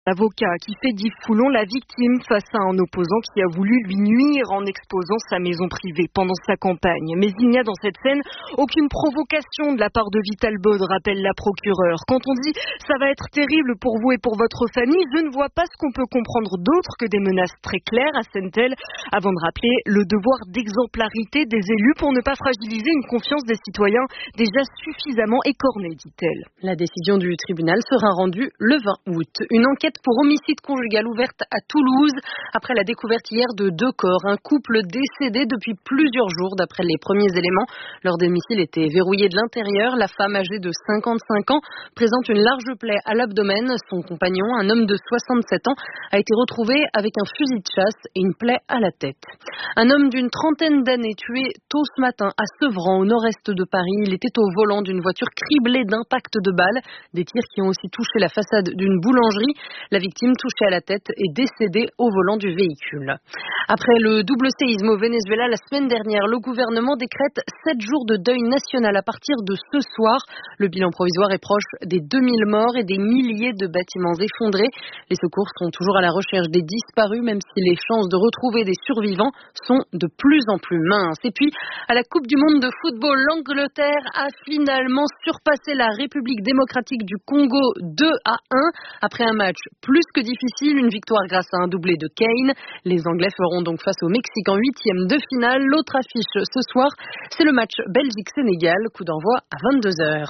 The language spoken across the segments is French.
L'avocat qui fait d'Yves Foulon la victime face à un opposant qui a voulu lui nuire en exposant sa maison privée pendant sa campagne. Mais il n'y a dans cette scène aucune provocation de la part de Vital Baude, rappelle la procureure. Quand on dit « ça va être terrible pour vous et pour votre famille », je ne vois pas ce qu'on peut comprendre d'autre que des menaces très claires, assène-t-elle, avant de rappeler le devoir d'exemplarité des élus pour ne pas fragiliser une confiance des citoyens déjà suffisamment écornée, dit-elle. La décision du tribunal sera rendue le 20 août. Une enquête pour homicide conjugal ouverte à Toulouse après la découverte hier de 2 corps. Un couple décédé depuis plusieurs jours d'après les premiers éléments. Leur domicile était verrouillé de l'intérieur. La femme âgée de 55 ans présente une large plaie à l'abdomen. Son compagnon, un homme de 67 ans, a été retrouvé avec un fusil de chasse et une plaie à la tête. Un homme d'une trentaine d'années tué tôt ce matin à Sevran au nord-est de Paris. Il était au volant d'une voiture criblée d'impacts de balles. Des tirs qui ont aussi touché la façade d'une boulangerie. La victime, touchée à la tête, est décédée au volant du véhicule. Après le double séisme au Venezuela la semaine dernière, le gouvernement décrète 7 jours de deuil national à partir de ce soir. Le bilan provisoire est proche des 2000 morts et des milliers de bâtiments effondrés. Les secours sont toujours à la recherche des disparus, même si les chances de retrouver des survivants sont de plus en plus minces. Et puis, à la Coupe du monde de football, l'Angleterre a finalement surpassé la République démocratique du Congo 2-1 après un match plus que difficile, une victoire grâce à un doublé de Kane. Les Anglais feront donc face au Mexique en 8e de finale. L'autre affiche ce soir, c'est le match Belgique-Sénégal, coup d'envoi à 22h.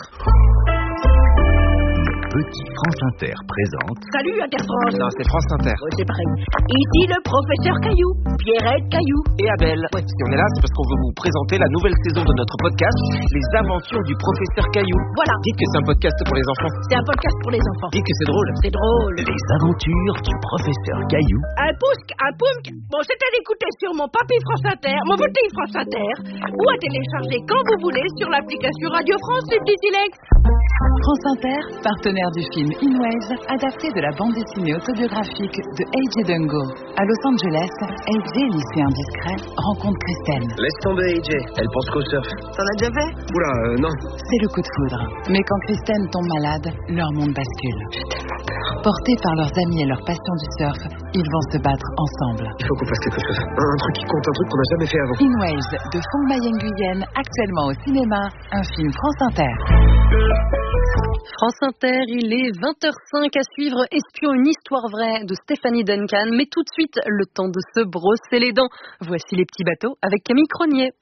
Petit France Inter présente... Salut Inter-France. Non, c'est France Inter. Ouais, c'est pareil. Ici le professeur Caillou, Pierrette Caillou. Et Abel. Ouais, si on est là, c'est parce qu'on veut vous présenter la nouvelle saison de notre podcast, Les Aventures du professeur Caillou. Voilà. Dites que c'est un podcast pour les enfants. C'est un podcast pour les enfants. Dites que c'est drôle. C'est drôle. Les Aventures du professeur Caillou. Un poumk. Bon, c'est à l'écouter sur mon papy France Inter, mon petit France Inter, ou à télécharger quand vous voulez sur l'application Radio France, les petits silex. France Inter, partenaire du film In Waves, adapté de la bande dessinée autobiographique de A.J. Dungo. À Los Angeles, A.J., lycéen discret, rencontre Kristen. Laisse tomber, AJ. Elle pense qu'au surf. T'en as déjà fait? Oula, non. C'est le coup de foudre. Mais quand Kristen tombe malade, leur monde bascule. J'ai tellement peur. Portés par leurs amis et leur passion du surf, ils vont se battre ensemble. Il faut qu'on fasse quelque chose. Un truc qui compte, un truc qu'on n'a jamais fait avant. In Waves de Fong Nguyen, actuellement au cinéma, un film France Inter. France Inter, il est 20h05 à suivre Espion, une histoire vraie de Stéphanie Duncan. Mais tout de suite, le temps de se brosser les dents. Voici les petits bateaux avec Camille Cronier.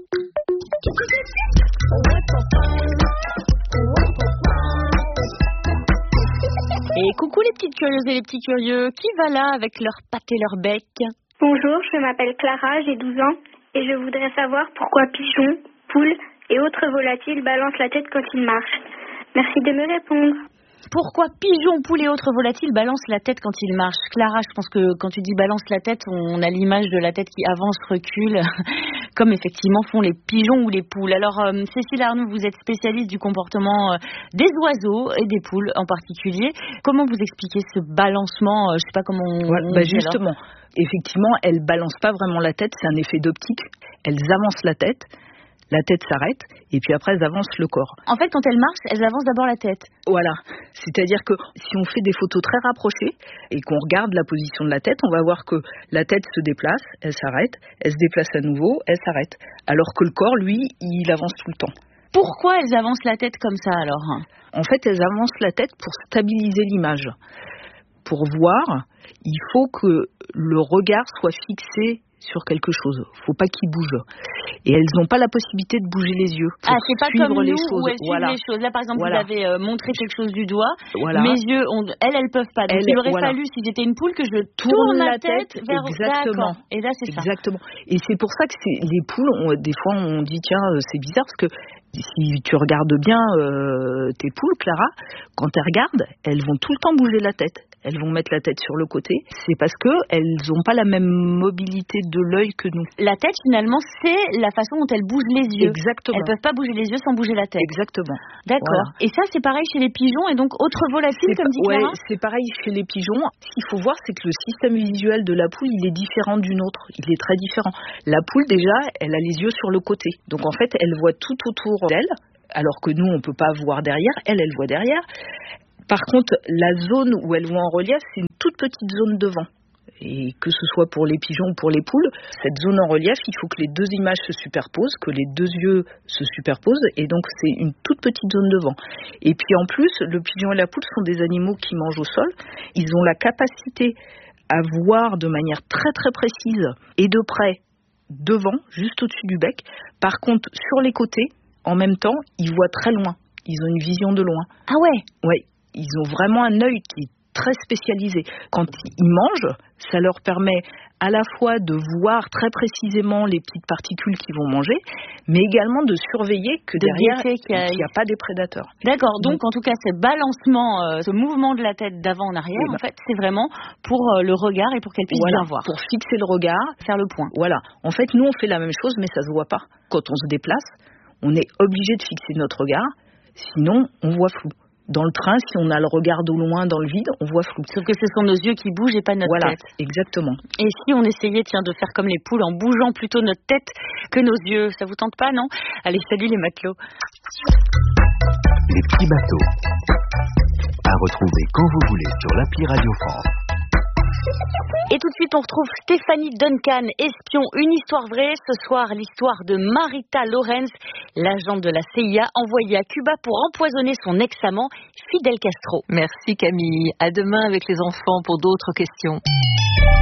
Et coucou les petites curieuses et les petits curieux, qui va là avec leurs pattes et leurs becs? Bonjour, je m'appelle Clara, j'ai 12 ans et je voudrais savoir pourquoi pigeons, poules et autres volatiles balancent la tête quand ils marchent. Merci de me répondre. Pourquoi pigeons, poules et autres volatiles balancent la tête quand ils marchent? Clara, je pense que quand tu dis balance la tête, on a l'image de la tête qui avance, recule, comme effectivement font les pigeons ou les poules. Alors, Cécile Arnoux, vous êtes spécialiste du comportement des oiseaux et des poules en particulier. Comment vous expliquez ce balancement? Je sais pas comment on dit justement, effectivement, elles balancent pas vraiment la tête, c'est un effet d'optique. Elles avancent la tête s'arrête, et puis après elles avancent le corps. En fait, quand elles marchent, elles avancent d'abord la tête. Voilà, c'est-à-dire que si on fait des photos très rapprochées et qu'on regarde la position de la tête, on va voir que la tête se déplace, elle s'arrête, elle se déplace à nouveau, elle s'arrête. Alors que le corps, lui, il avance tout le temps. Pourquoi elles avancent la tête comme ça alors? En fait, elles avancent la tête pour stabiliser l'image. Pour voir, il faut que le regard soit fixé sur quelque chose. Faut pas qu'il bouge. Et elles n'ont pas la possibilité de bouger les yeux. C'est pas comme les nous choses. Où elles suivent les choses. Là, par exemple, vous avez montré quelque chose du doigt. Voilà. Mes yeux, elles peuvent pas. Donc, il aurait fallu, si j'étais une poule, que je tourne la tête vers... Exactement. D'accord. Et là, c'est ça. Exactement. Et c'est pour ça que les poules, des fois, on dit, tiens, c'est bizarre, parce que si tu regardes bien tes poules, Clara, quand elles regardent, elles vont tout le temps bouger la tête. Elles vont mettre la tête sur le côté. C'est parce qu'elles n'ont pas la même mobilité de l'œil que nous. La tête, finalement, c'est la façon dont elles bougent les yeux. Exactement. Elles ne peuvent pas bouger les yeux sans bouger la tête. Exactement. D'accord. Voilà. Et ça, c'est pareil chez les pigeons et donc autres volatiles, comme dit Clara? Oui, c'est pareil chez les pigeons. Ce qu'il faut voir, c'est que le système visuel de la poule, il est différent d'une autre. Il est très différent. La poule, déjà, elle a les yeux sur le côté. Donc, en fait, elle voit tout autour d'elle, alors que nous, on ne peut pas voir derrière. Elle voit derrière. Par contre, la zone où elles vont en relief, c'est une toute petite zone de vent. Et que ce soit pour les pigeons ou pour les poules, cette zone en relief, il faut que les deux images se superposent, que les deux yeux se superposent, et donc c'est une toute petite zone de vent. Et puis en plus, le pigeon et la poule sont des animaux qui mangent au sol. Ils ont la capacité à voir de manière très très précise et de près devant, juste au-dessus du bec. Par contre, sur les côtés, en même temps, ils voient très loin. Ils ont une vision de loin. Ah ouais? Oui, ils ont vraiment un œil qui est très spécialisé. Quand ils mangent, ça leur permet à la fois de voir très précisément les petites particules qu'ils vont manger, mais également de surveiller que derrière, il n'y a pas des prédateurs. D'accord, donc en tout cas, ce balancement, ce mouvement de la tête d'avant en arrière, en fait, c'est vraiment pour le regard et pour qu'elle puisse bien voir. Pour fixer le regard. Faire le point. Voilà. En fait, nous, on fait la même chose, mais ça ne se voit pas. Quand on se déplace, on est obligé de fixer notre regard, sinon on voit flou. Dans le train, si on a le regard au loin dans le vide, on voit flou. Sauf que ce sont nos yeux qui bougent et pas notre tête. Exactement. Et si on essayait, de faire comme les poules en bougeant plutôt notre tête que nos yeux, ça vous tente pas, non? Allez, salut les matelots. Les petits bateaux. À retrouver quand vous voulez sur l'appli Radio France. Et tout de suite, on retrouve Stéphanie Duncan, espion, une histoire vraie. Ce soir, l'histoire de Marita Lorenz, l'agent de la CIA envoyée à Cuba pour empoisonner son ex-amant, Fidel Castro. Merci Camille. À demain avec les enfants pour d'autres questions.